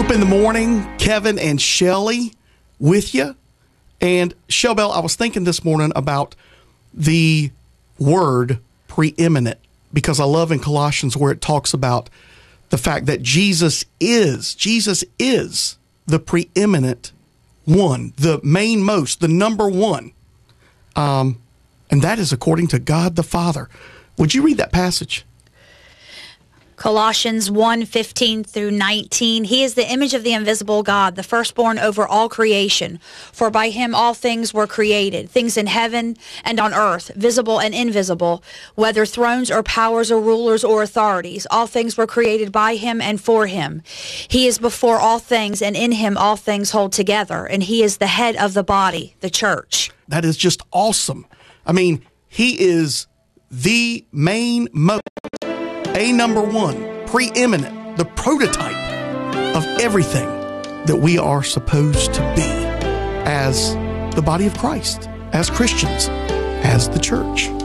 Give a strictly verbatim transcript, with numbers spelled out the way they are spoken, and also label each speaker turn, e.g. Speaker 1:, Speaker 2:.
Speaker 1: Hope in the Morning, Kevin and Shelly with you. And Shelbell, I was thinking this morning about the word preeminent, because I love in Colossians where it talks about the fact that Jesus is, Jesus is the preeminent one, the main most, the number one. Um, and that is according to God the Father. Would you read that passage?
Speaker 2: Colossians one, fifteen through nineteen. He is the image of the invisible God, the firstborn over all creation. For by him all things were created, things in heaven and on earth, visible and invisible, whether thrones or powers or rulers or authorities. All things were created by him and for him. He is before all things, and in him all things hold together. And he is the head of the body, the church.
Speaker 1: That is just awesome. I mean, he is the main most. A number one, preeminent, the prototype of everything that we are supposed to be as the body of Christ, as Christians, as the church.